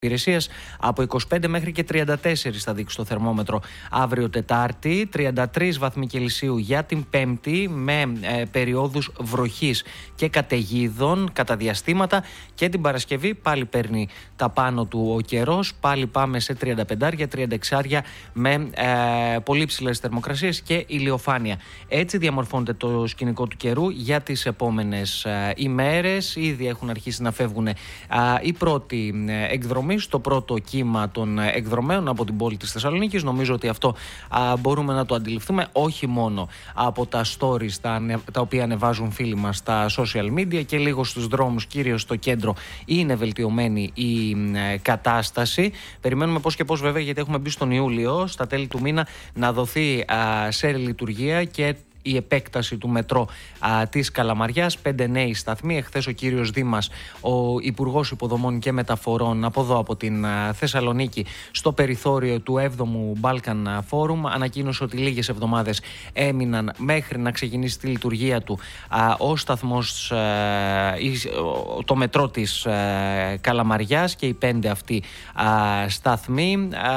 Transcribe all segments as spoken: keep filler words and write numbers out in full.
υπηρεσίας. Από είκοσι πέντε μέχρι και τριάντα τέσσερα θα δείξει το θερμόμετρο αύριο Τετάρτη. τριάντα τρεις βαθμοί Κελσίου για την Πέμπτη, με ε, περιόδους βροχής και καταιγίδων κατά διαστήματα. Και την Παρασκευή πάλι παίρνει τα πάνω του ο καιρός. Πάλι πάμε σε τριάντα πέντε τριάντα έξι με ε, πολύ ψηλές θερμοκρασίες και ηλιοφάνεια. Έτσι διαμορφώνεται το σκηνικό του καιρού για τις επόμενες ε, ημέρες. Ήδη έχουν αρχίσει να φεύγουν ε, οι πρώτοι ε, εκδρομοί στο πρώτο κύμα των εκδρομέων από την πόλη της Θεσσαλονίκης. Νομίζω ότι αυτό α, μπορούμε να το αντιληφθούμε όχι μόνο από τα stories τα, τα οποία ανεβάζουν φίλοι μας στα social media και λίγο στους δρόμους, κυρίως στο κέντρο, είναι βελτιωμένη η ε, κατάσταση. Περιμένουμε πώς και πώς βέβαια, γιατί έχουμε μπει στον Ιούλιο, στα τέλη του μήνα να δοθεί α, σε λειτουργία και η επέκταση του μετρό α, της Καλαμαριάς. Πέντε νέοι σταθμοί. Εχθές ο κύριος Δήμας, ο Υπουργός Υποδομών και Μεταφορών από εδώ από την α, Θεσσαλονίκη, στο περιθώριο του έβδομου Balkan Forum, ανακοίνωσε ότι λίγες εβδομάδες έμειναν μέχρι να ξεκινήσει τη λειτουργία του α, ο σταθμός, α, η, το μετρό της α, Καλαμαριάς και οι πέντε αυτοί α, σταθμοί. Α,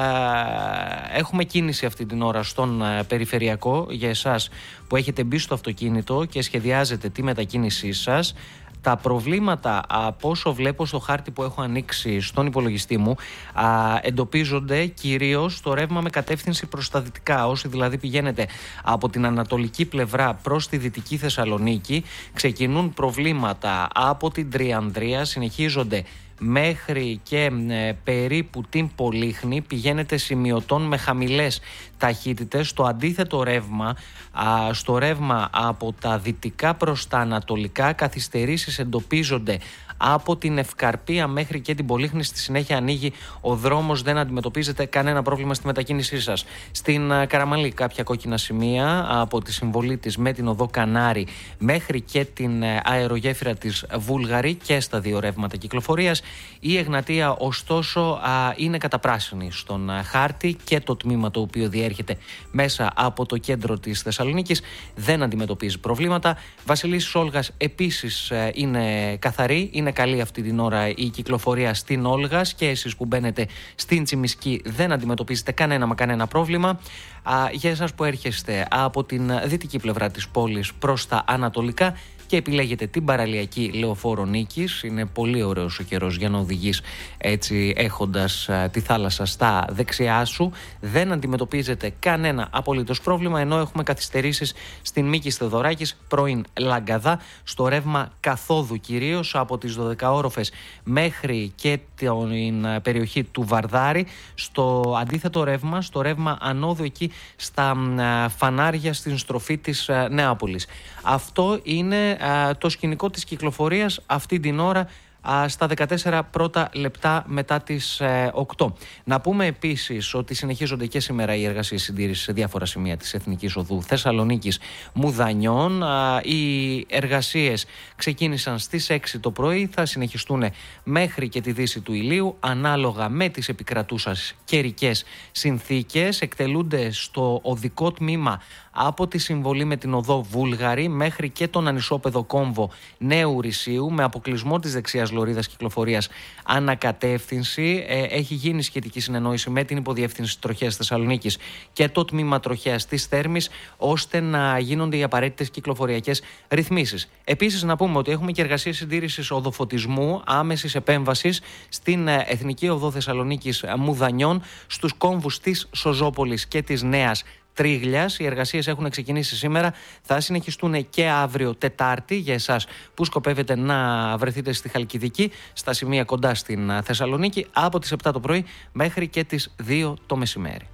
έχουμε κίνηση αυτή την ώρα στον α, περιφερειακό. Για εσάς που έχετε μπει στο αυτοκίνητο και σχεδιάζετε τη μετακίνησή σας, τα προβλήματα, από όσο βλέπω στο χάρτη που έχω ανοίξει στον υπολογιστή μου, α, εντοπίζονται κυρίως στο ρεύμα με κατεύθυνση προς τα δυτικά. Όσοι δηλαδή πηγαίνετε από την ανατολική πλευρά προς τη δυτική Θεσσαλονίκη, ξεκινούν προβλήματα από την Τριανδρία, συνεχίζονται μέχρι και ε, περίπου την Πολύχνη, πηγαίνετε σημειωτών με χαμηλές ταχύτητες. Στο αντίθετο ρεύμα, α, στο ρεύμα από τα δυτικά προς τα ανατολικά, καθυστερήσεις εντοπίζονται από την Ευκαρπία μέχρι και την Πολύχνη. Στη συνέχεια ανοίγει ο δρόμος, δεν αντιμετωπίζετε κανένα πρόβλημα στη μετακίνησή σας. Στην α, Καραμαλή κάποια κόκκινα σημεία από τη συμβολή της με την οδό Κανάρη μέχρι και την ε, αερογέφυρα της Βούλγαρη και στα δύο ρεύματα κυκλοφορίας. Η Εγνατία ωστόσο α, είναι καταπράσινη στον α, χάρτη και το τμήμα το οποίο διέρχεται μέσα από το κέντρο της Θεσσαλονίκης δεν αντιμετωπίζει προβλήματα. Βασιλίσσης Όλγας επίσης ε, είναι καθαρή, είναι καλή αυτή την ώρα η κυκλοφορία στην Όλγας και εσείς που μπαίνετε στην Τσιμισκή δεν αντιμετωπίζετε κανένα μα κανένα πρόβλημα. Α, για εσάς που έρχεστε από την δυτική πλευρά της πόλης προς τα ανατολικά και επιλέγετε την παραλιακή Λεωφόρο Νίκης, είναι πολύ ωραίος ο καιρός για να οδηγείς έτσι έχοντας α, τη θάλασσα στα δεξιά σου, δεν αντιμετωπίζετε κανένα απολύτως πρόβλημα, ενώ έχουμε καθυστερήσεις στην Μίκης Θεοδωράκης πρώην Λαγκαδά, στο ρεύμα καθόδου κυρίως από τις δωδεκαόροφες μέχρι και την περιοχή του Βαρδάρη, στο αντίθετο ρεύμα, στο ρεύμα ανόδου εκεί στα α, φανάρια στην στροφή της α, Νεάπολης. Αυτό είναι α, το σκηνικό της κυκλοφορίας αυτή την ώρα στα δεκατέσσερα πρώτα λεπτά μετά τις ε, οκτώ. Να πούμε επίσης ότι συνεχίζονται και σήμερα οι εργασίες συντήρησης σε διάφορα σημεία της Εθνικής Οδού Θεσσαλονίκης Μουδανιών. Α, οι εργασίες ξεκίνησαν στις έξι το πρωί, θα συνεχιστούν μέχρι και τη δύση του ηλίου ανάλογα με τις επικρατούσας καιρικές συνθήκες. Εκτελούνται στο οδικό τμήμα από τη συμβολή με την οδό Βούλγαρη μέχρι και τον ανισόπεδο κόμβο Νέου Ρησίου, με αποκλεισμό της δεξιάς λωρίδας κυκλοφορίας ανακατεύθυνση. Ε, έχει γίνει σχετική συνεννόηση με την υποδιεύθυνση τροχέας Θεσσαλονίκης και το τμήμα τροχέας της Θέρμης, ώστε να γίνονται οι απαραίτητες κυκλοφοριακές ρυθμίσεις. Επίσης, να πούμε ότι έχουμε και εργασίες συντήρησης οδοφωτισμού άμεσης επέμβασης στην Εθνική Οδό Θεσσαλονίκης Μουδανιών, στους κόμβους της Σοζόπολης και της Νέας Τρίγλιας. Οι εργασίες έχουν ξεκινήσει σήμερα, θα συνεχιστούν και αύριο Τετάρτη για εσάς που σκοπεύετε να βρεθείτε στη Χαλκιδική, στα σημεία κοντά στην Θεσσαλονίκη, από τις επτά το πρωί μέχρι και τις δύο το μεσημέρι.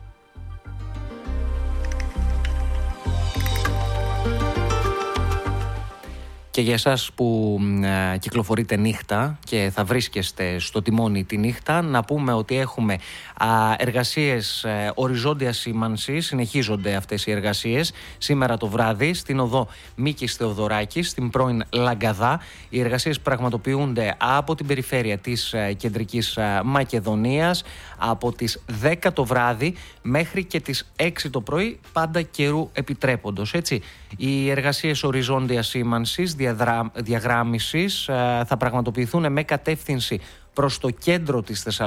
Και για εσάς που ε, κυκλοφορείτε νύχτα και θα βρίσκεστε στο τιμόνι τη νύχτα, να πούμε ότι έχουμε α, εργασίες ε, οριζόντιας σήμανσης. Συνεχίζονται αυτές οι εργασίες σήμερα το βράδυ στην οδό Μίκης Θεοδωράκης, στην πρώην Λαγκαδά. Οι εργασίες πραγματοποιούνται από την περιφέρεια της ε, κεντρικής ε, Μακεδονίας από τις δέκα το βράδυ μέχρι και τις έξι το πρωί, πάντα καιρού επιτρέποντος, έτσι. Οι εργασίες οριζόντιας σήμανσης, διαγράμμισης θα πραγματοποιηθούν με κατεύθυνση προς το κέντρο της Θεσσαλονίκης.